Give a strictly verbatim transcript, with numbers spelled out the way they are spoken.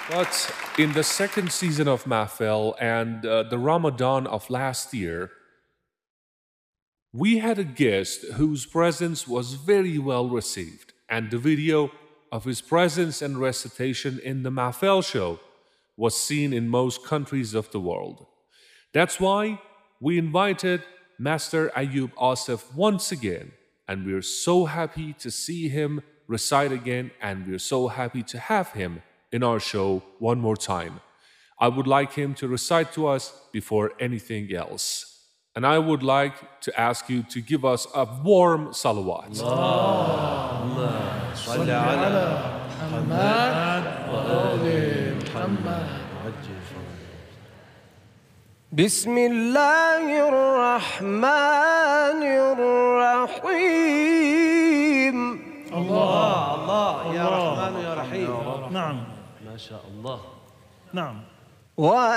But in the second season of Mahfil and uh, the Ramadan of last year, we had a guest whose presence was very well received, and the video of his presence and recitation in the Mahfil show was seen in most countries of the world. That's why we invited Master Ayub Asif once again, and we're so happy to see him recite again, and we're so happy to have him in our show one more time. I would like him to recite to us before anything else. And I would like to ask you to give us a warm salawat. صل على محمد وآل محمد. بسم الله الرحمن الرحيم. الله الله يا رحمن يا رحيم. نعم ما شاء الله. نعم.